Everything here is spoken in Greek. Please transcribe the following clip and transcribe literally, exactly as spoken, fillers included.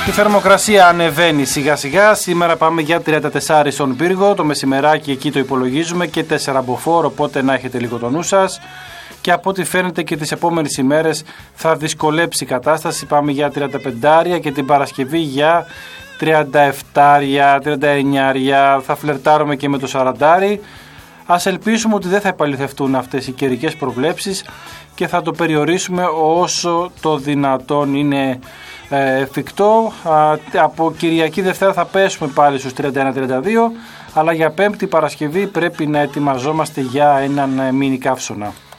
Η θερμοκρασία ανεβαίνει σιγά σιγά. Σήμερα πάμε για τριάντα τέσσερα στον πύργο. Το μεσημεράκι εκεί το υπολογίζουμε και τέσσερα μποφόρ, οπότε να έχετε λίγο το νου σας. Και από ό,τι φαίνεται και τις επόμενες ημέρες θα δυσκολέψει η κατάσταση. Πάμε για τριάντα πέντε και την Παρασκευή για τριάντα επτά, τριάντα εννιά. Θα φλερτάρουμε και με το σαράντα. Ας ελπίσουμε ότι δεν θα επαληθευτούν αυτές οι καιρικές προβλέψεις και θα το περιορίσουμε όσο το δυνατόν είναι εφικτό. Από Κυριακή Δευτέρα θα πέσουμε πάλι στους τριάντα ένα τριάντα δύο, αλλά για Πέμπτη Παρασκευή πρέπει να ετοιμαζόμαστε για έναν μίνι καύσωνα.